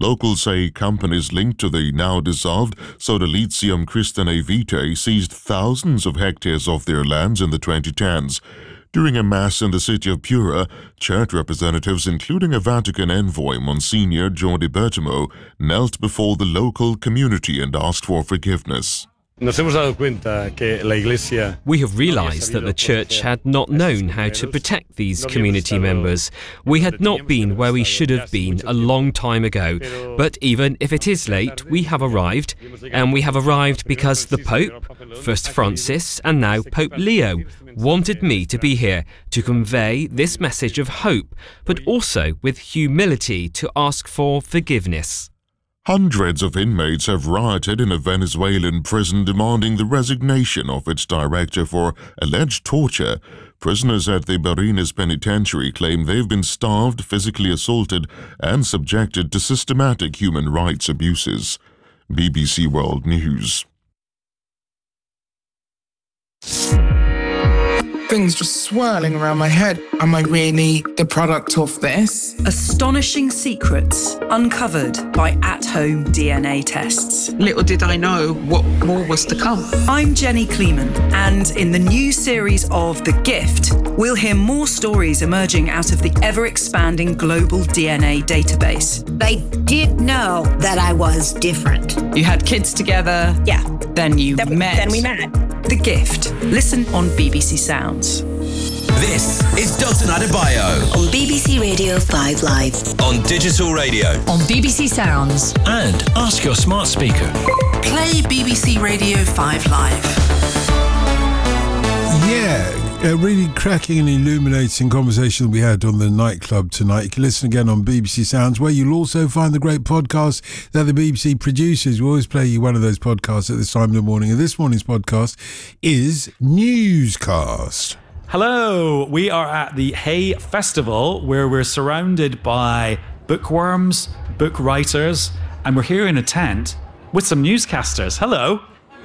Locals say companies linked to the now-dissolved Sodalitium Cristanae Vitae seized thousands of hectares of their lands in the 2010s. During a mass in the city of Pura, church representatives, including a Vatican envoy, Monsignor Jordi Bertamo, knelt before the local community and asked for forgiveness. We have realized that the church had not known how to protect these community members. We had not been where we should have been a long time ago. But even if it is late, we have arrived. And we have arrived because the Pope, first Francis and now Pope Leo, wanted me to be here to convey this message of hope, but also with humility to ask for forgiveness. Hundreds of inmates have rioted in a Venezuelan prison demanding the resignation of its director for alleged torture. Prisoners at the Barines Penitentiary claim they've been starved, physically assaulted, and subjected to systematic human rights abuses. BBC World News. Things just swirling around my head. Am I really the product of this? Astonishing secrets uncovered by at-home DNA tests. Little did I know what more was to come. I'm Jenny Kleeman, and in the new series of The Gift, we'll hear more stories emerging out of the ever-expanding global DNA database. They did know that I was different. You had kids together. Yeah. Then you met. Then we met. The Gift. Listen on BBC Sounds. This is Dalton Adebayo on BBC Radio 5 Live, on digital radio, on BBC Sounds, and ask your smart speaker. Play BBC Radio 5 Live. Yeah, a really cracking and illuminating conversation we had on the nightclub tonight. You can listen again on BBC Sounds, where you'll also find the great podcasts that the BBC produces. We always play you one of those podcasts at this time in the morning, and this morning's podcast is Newscast. Hello, we are at the Hay Festival, where we're surrounded by bookworms, book writers, and we're here in a tent with some newscasters. Hello.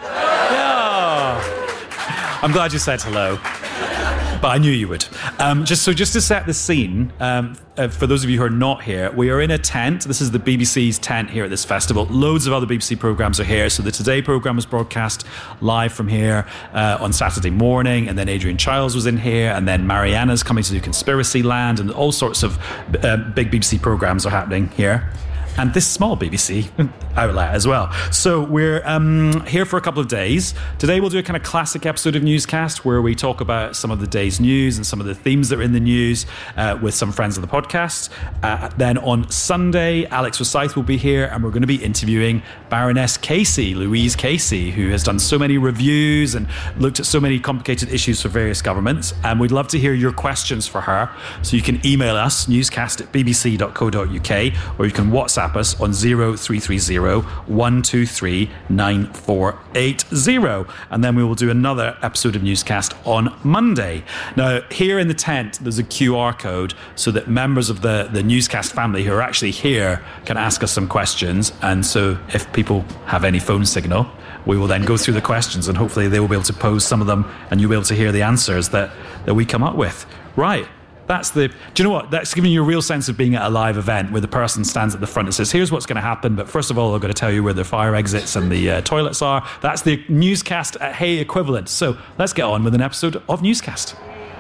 Yeah. I'm glad you said hello, but I knew you would. Just to set the scene, for those of you who are not here, we are in a tent. This is the BBC's tent here at this festival. Loads of other BBC programmes are here. So the Today programme was broadcast live from here on Saturday morning, and then Adrian Chiles was in here, and then Mariana's coming to do Conspiracy Land, and all sorts of big BBC programmes are happening here. And this small BBC outlet as well. So we're here for a couple of days. Today we'll do a kind of classic episode of Newscast where we talk about some of the day's news and some of the themes that are in the news with some friends of the podcast. Then on Sunday, Alex Forsyth will be here, and we're going to be interviewing Baroness Casey, Louise Casey, who has done so many reviews and looked at so many complicated issues for various governments. And we'd love to hear your questions for her. So you can email us, newscast@bbc.co.uk, or you can WhatsApp us on 0330 123 9480, and then we will do another episode of Newscast on Monday. Now, here in the tent, there's a QR code so that members of the Newscast family who are actually here can ask us some questions, and so if people have any phone signal, we will then go through the questions, and hopefully they will be able to pose some of them, and you'll be able to hear the answers that we come up with. Right. Do you know what? That's giving you a real sense of being at a live event where the person stands at the front and says, here's what's going to happen, but first of all, I've got to tell you where the fire exits and the toilets are. That's the Newscast at Hay equivalent. So let's get on with an episode of Newscast.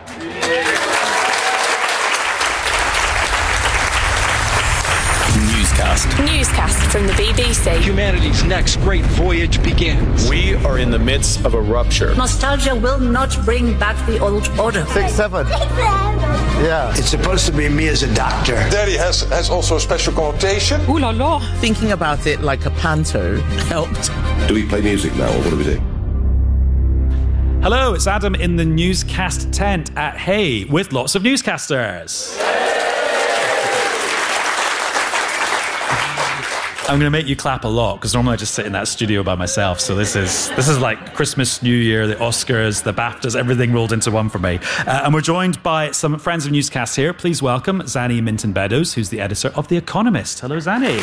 Newscast from the BBC. Humanity's next great voyage begins. We are in the midst of a rupture. Nostalgia will not bring back the old order. 6-7. Yeah. It's supposed to be me as a doctor. Daddy has also a special connotation. Ooh la la. Thinking about it like a panto helped. Do we play music now, or what do we do? Hello, it's Adam in the Newscast tent at Hay with lots of newscasters. I'm going to make you clap a lot because normally I just sit in that studio by myself. So this is like Christmas, New Year, the Oscars, the BAFTAs, everything rolled into one for me. And we're joined by some friends of Newscast here. Please welcome Zanny Minton-Beddoes, who's the editor of The Economist. Hello, Zanny.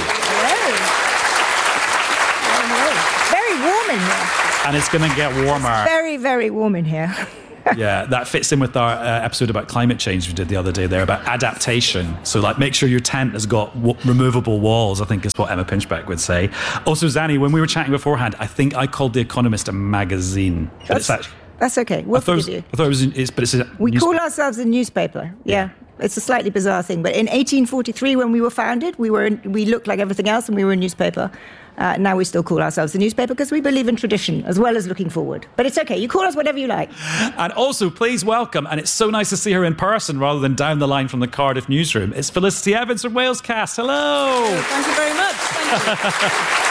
Hello. Very warm in here. And it's going to get warmer. It's very, very warm in here. Yeah, that fits in with our episode about climate change we did the other day there about adaptation. So, like, make sure your tent has got removable walls, I think is what Emma Pinchbeck would say. Also, Zanny, when we were chatting beforehand, I think I called The Economist a magazine. That's okay. We'll forgive you. I thought it was we call ourselves a newspaper. Yeah. It's a slightly bizarre thing. But in 1843, when we were founded, we looked like everything else and we were a newspaper. Now we still call ourselves a newspaper because we believe in tradition as well as looking forward. But it's okay. You call us whatever you like. And also, please welcome, and it's so nice to see her in person rather than down the line from the Cardiff newsroom, it's Felicity Evans from Wales Cast. Hello. Thank you very much. Thank you.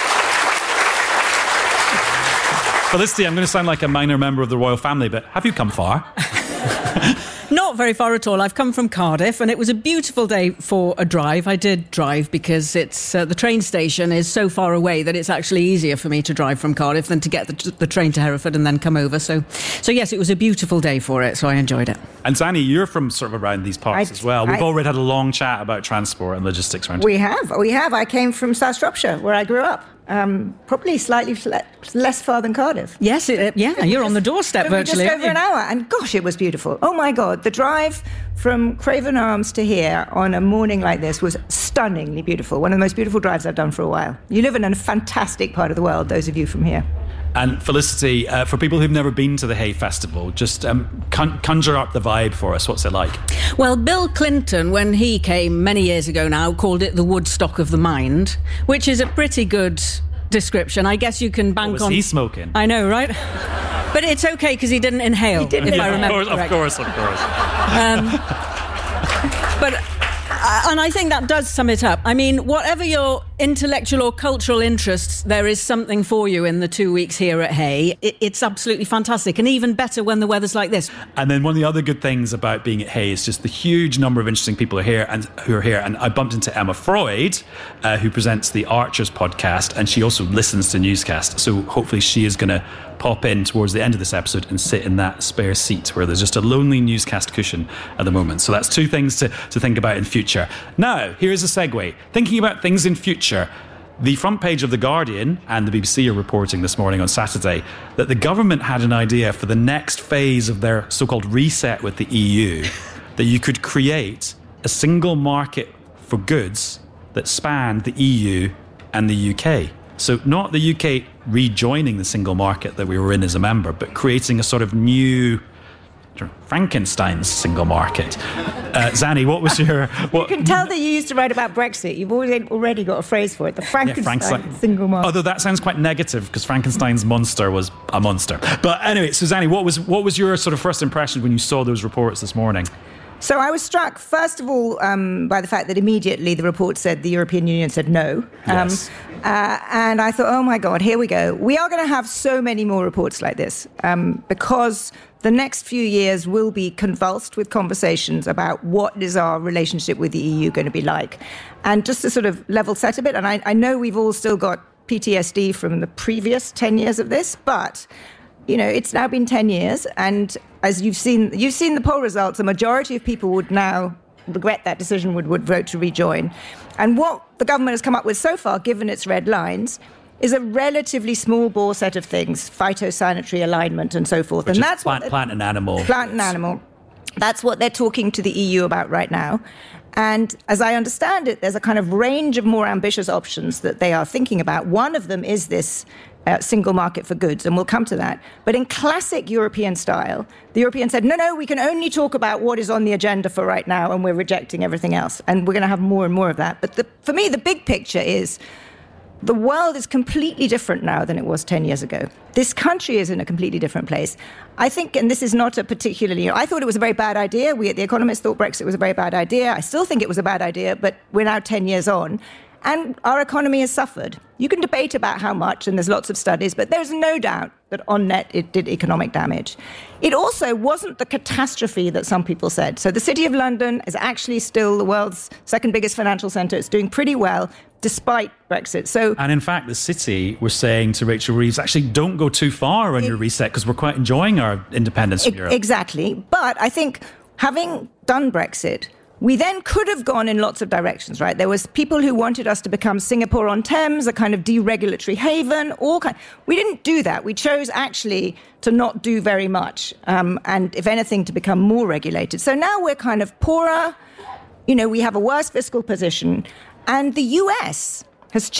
Felicity, I'm going to sound like a minor member of the royal family, but have you come far? Not very far at all. I've come from Cardiff and it was a beautiful day for a drive. I did drive because it's the train station is so far away that it's actually easier for me to drive from Cardiff than to get the train to Hereford and then come over. So yes, it was a beautiful day for it, so I enjoyed it. And Zanny, you're from sort of around these parts as well. We've already had a long chat about transport and logistics around here. We have. I came from South Shropshire, where I grew up. Probably slightly less far than Cardiff. Yes, you're on the doorstep virtually. Just over an hour, and gosh, it was beautiful. Oh my God, the drive from Craven Arms to here on a morning like this was stunningly beautiful. One of the most beautiful drives I've done for a while. You live in a fantastic part of the world, those of you from here. And Felicity, for people who've never been to the Hay Festival, just conjure up the vibe for us. What's it like? Well, Bill Clinton, when he came many years ago now, called it the Woodstock of the mind, which is a pretty good description. I guess you can bank on... Was he smoking? I know, right? But it's okay because he didn't inhale, if I remember correctly. Of course. And I think that does sum it up. I mean, whatever your intellectual or cultural interests, there is something for you in the 2 weeks here at Hay. It's absolutely fantastic, and even better when the weather's like this. And then one of the other good things about being at Hay is just the huge number of interesting people who are here. And I bumped into Emma Freud, who presents the Archers podcast, and she also listens to Newscast. So hopefully she is going to pop in towards the end of this episode and sit in that spare seat where there's just a lonely Newscast cushion at the moment. So that's two things to think about in future. Now, here's a segue. Thinking about things in future, the front page of The Guardian and the BBC are reporting this morning on Saturday that the government had an idea for the next phase of their so-called reset with the EU, that you could create a single market for goods that spanned the EU and the UK. So not the UK rejoining the single market that we were in as a member, but creating a sort of new Frankenstein's single market. Zanny, what was your... You can tell that you used to write about Brexit. You've already got a phrase for it, the Frankenstein single market. Although that sounds quite negative because Frankenstein's monster was a monster. But anyway, so Zanny, what was your sort of first impression when you saw those reports this morning? So I was struck, first of all, by the fact that immediately the report said the European Union said no. Yes. And I thought, oh my God, here we go. We are going to have so many more reports like this because the next few years will be convulsed with conversations about what is our relationship with the EU going to be like. And just to sort of level set a bit, and I know we've all still got PTSD from the previous 10 years of this, but... You know, it's now been 10 years, and as you've seen the poll results, a majority of people would now regret that decision, would vote to rejoin. And what the government has come up with so far, given its red lines, is a relatively small bore set of things, phytosanitary alignment and so forth. Which and is that's plant and animal. Plant and animal. That's what they're talking to the EU about right now. And as I understand it, there's a kind of range of more ambitious options that they are thinking about. One of them is this single market for goods, and we'll come to that. But in classic European style, the Europeans said, no, we can only talk about what is on the agenda for right now, and we're rejecting everything else. And we're going to have more and more of that. But for me, the big picture is the world is completely different now than it was 10 years ago. This country is in a completely different place. I think, and this is not a particularly, I thought it was a very bad idea. We at The Economist thought Brexit was a very bad idea. I still think it was a bad idea, but we're now 10 years on. And our economy has suffered. You can debate about how much, and there's lots of studies, but there's no doubt that on net it did economic damage. It also wasn't the catastrophe that some people said. So the City of London is actually still the world's second biggest financial centre. It's doing pretty well, despite Brexit. And in fact, the City was saying to Rachel Reeves, actually, don't go too far on your reset because we're quite enjoying our independence from Europe. Exactly. But I think having done Brexit, We then could have gone in lots of directions, right? There was people who wanted us to become Singapore-on-Thames, a kind of deregulatory haven. We didn't do that. We chose actually to not do very much, and if anything, to become more regulated. So now we're kind of poorer. We have a worse fiscal position, and the US has